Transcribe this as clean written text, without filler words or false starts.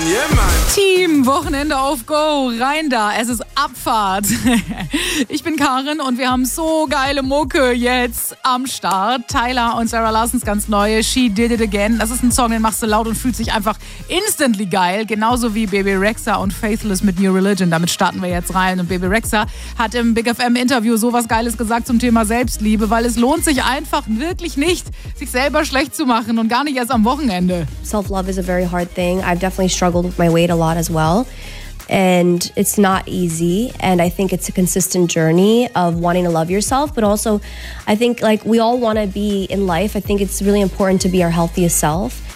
yeah, man. Team, Wochenende auf Go, rein da, es ist Abfahrt. Ich bin Karin und wir haben so geile Mucke jetzt am Start. Tyler und Sarah Larsons ganz neue She Did It Again. Das ist ein Song, den machst du laut und fühlt sich einfach instantly geil. Genauso wie Bebe Rexha und Faithless mit New Religion. Damit starten wir jetzt rein. Und Bebe Rexha hat im Big FM Interview sowas Geiles gesagt zum Thema Selbstliebe, weil es lohnt sich einfach wirklich nicht, sich selber schlecht zu machen und gar nicht erst am Wochenende. Self-love is a very hard thing. I've definitely struggled with my weight a lot as well. And it's not easy. And I think it's a consistent journey of wanting to love yourself. But also, I think like we all want to be in life. I think it's really important to be our healthiest self.